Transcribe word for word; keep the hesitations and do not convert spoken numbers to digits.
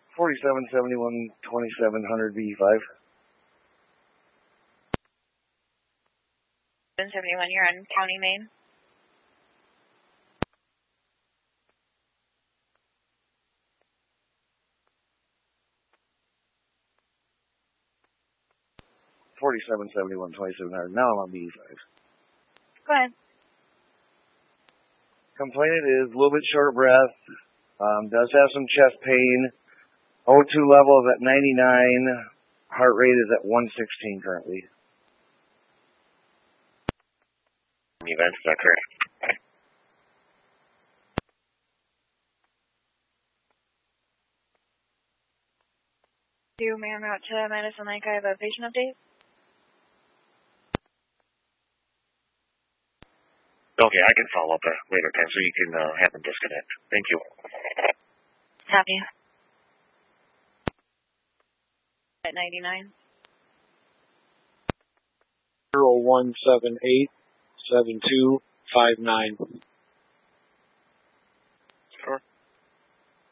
forty-seven seventy-one twenty-seven hundred B five. seven seventy-one, you're on County Main. forty-seven seventy-one twenty-seven hundred. Now I'm on B five. Go ahead. Complainant is a little bit short of breath. Um, does have some chest pain. O two level is at ninety-nine. Heart rate is at one sixteen currently. Event, is that correct? Do man route to Madison Lake. I have a patient update. Okay, I can follow up at a later time so you can uh, have them disconnect. Thank you. Copy. At ninety-nine. zero one seven eight seven two five nine.